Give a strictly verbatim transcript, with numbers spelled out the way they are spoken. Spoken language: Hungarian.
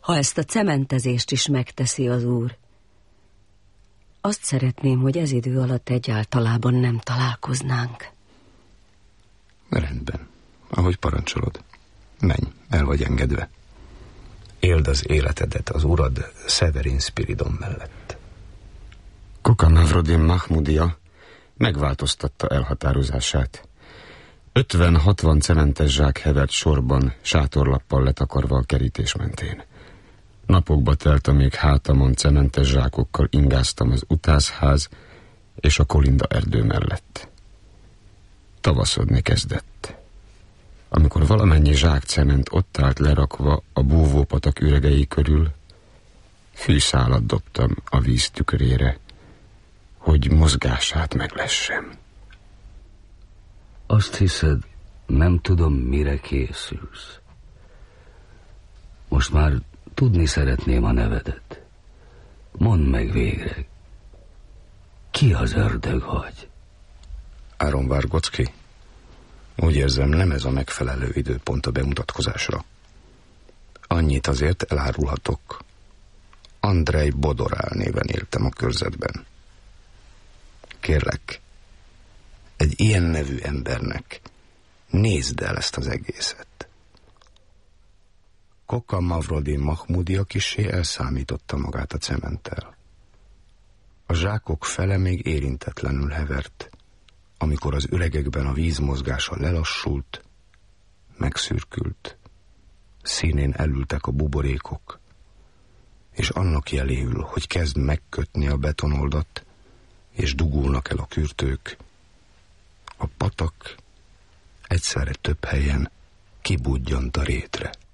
ha ezt a cementezést is megteszi az Úr. Azt szeretném, hogy ez idő alatt egyáltalában nem találkoznánk. Rendben, ahogy parancsolod. Menj, el vagy engedve. Éld az életedet az urad Severin Spiridon mellett. Koka Mavrodin Mahmudia megváltoztatta elhatározását. ötven-hatvan cementes zsák hevert sorban, sátorlappal letakarva a kerítés mentén. Napokba telt, amíg hátamon cementes zsákokkal ingáztam az utászház és a kolinda erdő mellett. Tavaszodni kezdett. Amikor valamennyi zsák cement ott állt lerakva a búvópatak üregei körül, fűszálat dobtam a víz tükrére, hogy mozgását meglessem. Azt hiszed, nem tudom, mire készülsz. Most már tudni szeretném a nevedet. Mondd meg végre, ki az ördög vagy? Áron Vargocki. Úgy érzem, nem ez a megfelelő időpont a bemutatkozásra. Annyit azért elárulhatok. Andrej Bodorál néven éltem a körzetben. Kérlek, egy ilyen nevű embernek nézd el ezt az egészet. Koka Mavrodin Mahmudia kissé elszámította magát a cementtel. A zsákok fele még érintetlenül hevert, amikor az üregekben a víz mozgása lelassult, megszürkült, színén elültek a buborékok, és annak jeléül, hogy kezd megkötni a betonoldat, és dugulnak el a kürtők, a patak egyszerre több helyen kibudjant a rétre.